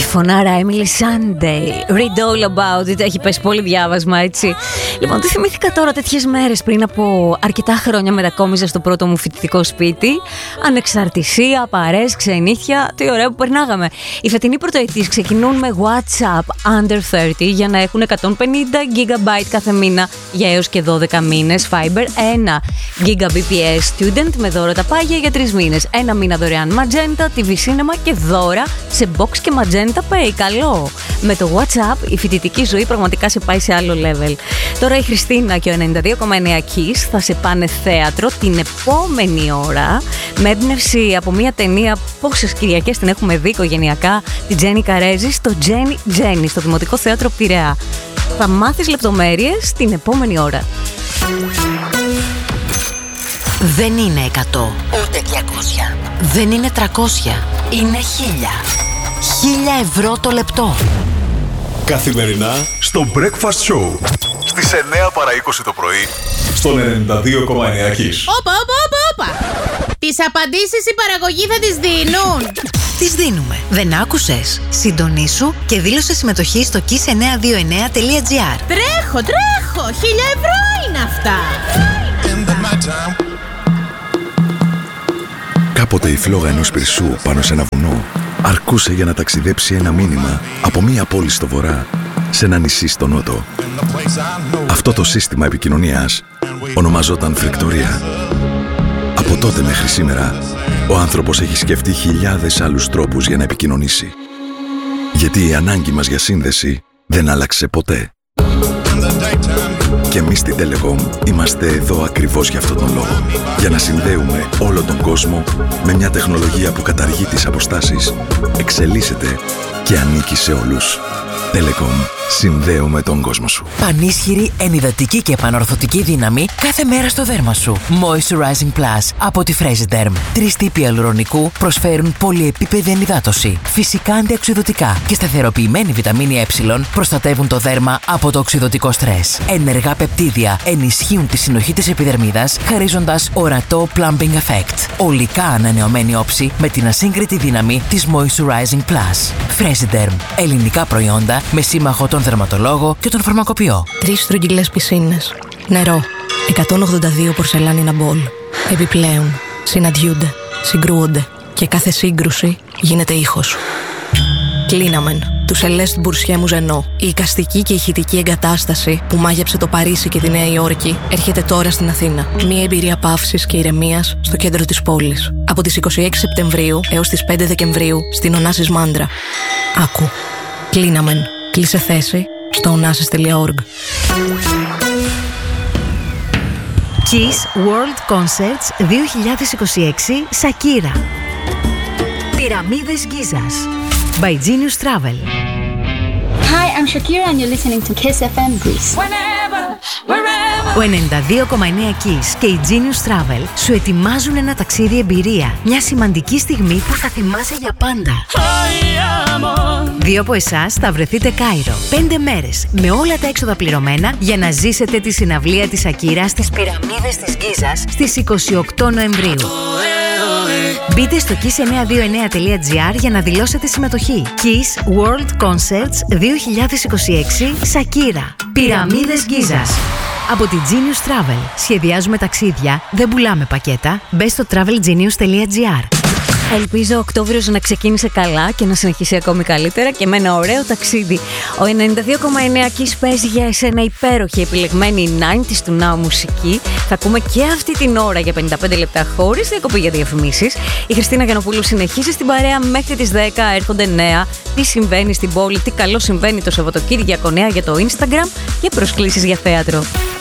φωνάρα Emily Sunday, Read All About It. Έχει πέσει πολύ διάβασμα, έτσι. Λοιπόν, τι θυμήθηκα τώρα τέτοιες μέρες πριν από αρκετά χρόνια μετακόμιζα στο πρώτο μου φοιτητικό σπίτι. Ανεξαρτησία, παρές, ξενύχια. Τι ωραία που περνάγαμε. Οι φετινοί πρωτοετής ξεκινούν με WhatsApp Under 30 για να έχουν 150 GB κάθε μήνα για έως και 12 μήνες. Fiber 1 Gbps Student με δώρο τα πάγια για 3 μήνες. Ένα μήνα δωρεάν Magenta, TV Cinema και δώρα σε Box και Magenta Pay. Καλό! Με το WhatsApp η φοιτητική ζωή πραγματικά σε πάει σε άλλο level. Τώρα η Χριστίνα και ο 92,9 Kiss θα σε πάνε θέατρο την επόμενη ώρα με έμπνευση από μια ταινία. Πόσες Κυριακές την έχουμε δει οικογενειακά, την Τζέννη Καρέζη στο Τζέννη στο Δημοτικό Θέατρο Πειραιά. Θα μάθεις λεπτομέρειες την επόμενη ώρα. Δεν είναι 100, ούτε 200. Δεν είναι 300, είναι 1000. 1000 ευρώ το λεπτό. Καθημερινά στο Breakfast Show στις 9 παρά 20 το πρωί στον 92,9 Kiss. Όπα. Τις απαντήσεις η παραγωγή θα τις δίνουν. Τις δίνουμε. Δεν άκουσες? Συντονίσου και δήλωσε συμμετοχή στο kiss929.gr. Τρέχω. 1000 ευρώ είναι αυτά. Κάποτε η φλόγα ενός πυρσού πάνω σε ένα βουνό αρκούσε για να ταξιδέψει ένα μήνυμα από μία πόλη στο βορρά σε ένα νησί στο νότο. Αυτό το σύστημα επικοινωνίας ονομαζόταν φρικτορία. Από τότε μέχρι σήμερα, ο άνθρωπος έχει σκεφτεί χιλιάδες άλλους τρόπους για να επικοινωνήσει. Γιατί η ανάγκη μας για σύνδεση δεν άλλαξε ποτέ. Και εμείς στην Telecom είμαστε εδώ ακριβώς για αυτόν τον λόγο. Για να συνδέουμε όλο τον κόσμο με μια τεχνολογία που καταργεί τις αποστάσεις, εξελίσσεται και ανήκει σε όλους. Telecom. Συνδέουμε τον κόσμο σου. Πανίσχυρη, ενυδατική και επανορθωτική δύναμη κάθε μέρα στο δέρμα σου. Moisturizing Plus από τη Fresiderm. 3 τύποι αλουρονικού προσφέρουν πολυεπίπεδη ενυδάτωση. Φυσικά αντιοξειδωτικά και σταθεροποιημένη βιταμίνη Ε προστατεύουν το δέρμα από το οξειδωτικό στρες. Ενεργά πεπτίδια ενισχύουν τη συνοχή της επιδερμίδας, χαρίζοντας ορατό plumping effect. Ολικά ανανεωμένη όψη με την ασύγκριτη δύναμη της Moisturizing Plus. Fresiderm. Ελληνικά προϊόντα με σύμμαχο τον δερματολόγο και τον φαρμακοποιό. 3 στρογγυλές πισίνες. Νερό. 182 πορσελάνινα μπολ. Επιπλέον, συναντιούνται, συγκρούονται και κάθε σύγκρουση γίνεται ήχος. Κλίναμεν. Του Σελέστ Μπουρσιέ Μουζενό. Η εικαστική και ηχητική εγκατάσταση που μάγεψε το Παρίσι και τη Νέα Υόρκη έρχεται τώρα στην Αθήνα. Μια εμπειρία παύσης και ηρεμίας στο κέντρο της πόλης. Από τις 26 Σεπτεμβρίου έως τις 5 Δεκεμβρίου στην Ωνάσης Μάντρα. Άκου. Κλίναμεν. Κλείσε θέση στο onassis.org. Kiss World Concerts 2026 Σακύρα. Πυραμίδες Γκίζας by Genius Travel. Hi, I'm Shakira and you're listening to Kiss FM Greece. Ο 92,9 Kiss και η Genius Travel σου ετοιμάζουν ένα ταξίδι εμπειρία. Μια σημαντική στιγμή που θα θυμάσαι για πάντα. 2 από εσάς θα βρεθείτε Κάιρο. 5 μέρες με όλα τα έξοδα πληρωμένα για να ζήσετε τη συναυλία της Σακύρα στις Πυραμίδες της Γκίζας στις 28 Νοεμβρίου. Μπείτε στο kiss929.gr για να δηλώσετε συμμετοχή. Kiss World Concerts 2026 Σακύρα. Πυραμίδες Γκίζας. Από τη Genius Travel. Σχεδιάζουμε ταξίδια, δεν πουλάμε πακέτα. Μπε στο travelgenius.gr. Ελπίζω ο Οκτώβριος να ξεκίνησε καλά και να συνεχίσει ακόμη καλύτερα και με ένα ωραίο ταξίδι. Ο 92,9 Kiss παίζει για εσένα υπέροχη επιλεγμένη 90s του Now μουσική. Θα ακούμε και αυτή την ώρα για 55 λεπτά χωρίς διακοπή για διαφημίσεις. Η Χριστίνα Γιαννοπούλου συνεχίζει στην παρέα μέχρι τις 10. Έρχονται νέα. Τι συμβαίνει στην πόλη, τι καλό συμβαίνει το Σαββατοκύριακο, νέα για το Instagram και προσκλήσεις για θέατρο.